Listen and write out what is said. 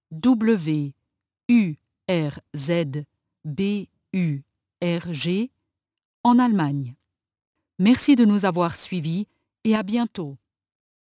WURZBURG en Allemagne. Merci de nous avoir suivis et à bientôt.